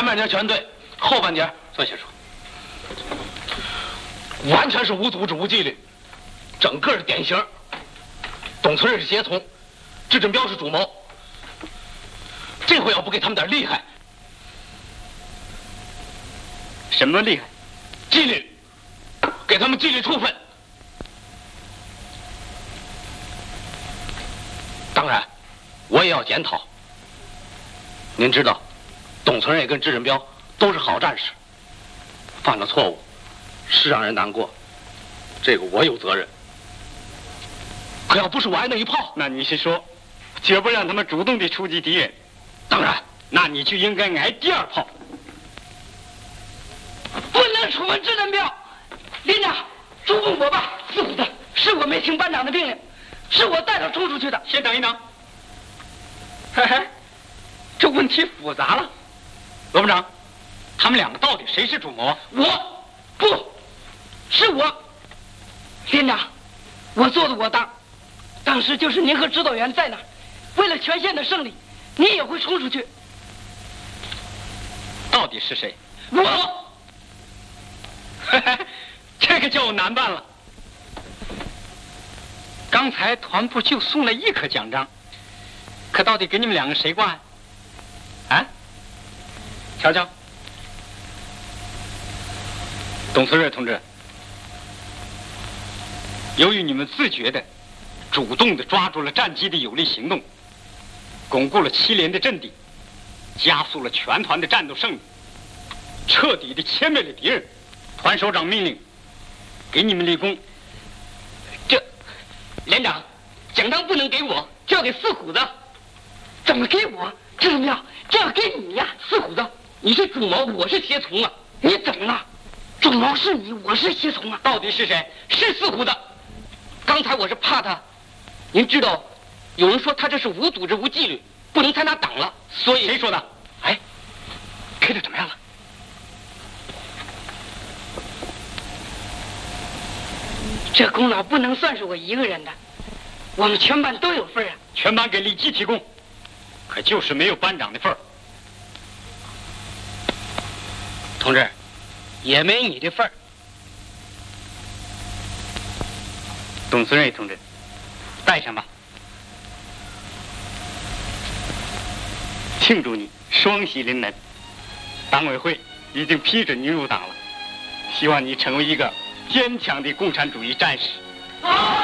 半截全对，后半截坐下说。 完全是无组织无纪律，整个是典型。董存瑞是胁从，智振彪是主谋。这回要不给他们点厉害， 什么厉害？ 纪律，给他们纪律处分。当然，我也要检讨。您知道，董存瑞跟智振彪都是好战士，犯了错误是让人难过，这个我有责任。可要不是我挨那一炮， 那你是说，绝不让他们主动地出击敌人？ 当然， 那你就应该挨第二炮。 不能处分智振彪，连长，主公我吧，是的，是我没听班长的命令，是我带他冲出去的。 先等一等。嘿嘿，这问题复杂了。罗部长，他们两个到底谁是主谋啊？ 我，不，是我。连长，我做的我当。当时就是您和指导员在那儿，为了全县的胜利，你也会冲出去。 到底是谁？ 我。 这个叫我难办了。刚才团部就送了1颗奖章，可到底给你们两个谁挂？啊？瞧瞧，董存瑞同志，由于你们自觉的、主动的抓住了战机的有力行动，巩固了7连的阵地，加速了全团的战斗胜利，彻底的歼灭了敌人。团首长命令，给你们立功。 这，连长，奖章不能给我，这要给四虎子。怎么给我？智振彪，这要给你呀，四虎子。你是主谋，我是胁从啊！你怎么了？主谋是你，我是胁从啊！ 到底是谁？ 是四虎子。刚才我是怕他，您知道，有人说他这是无组织无纪律，不能参加党了，所以谁说的？ 哎，给的怎么样了？这功劳不能算是我一个人的，我们全班都有份啊！ 全班给李基提供，可就是没有班长的份儿。 同志，也没你的份儿。 董存瑞同志，带上吧，庆祝你双喜临门。党委会已经批准你入党了，希望你成为一个坚强的共产主义战士。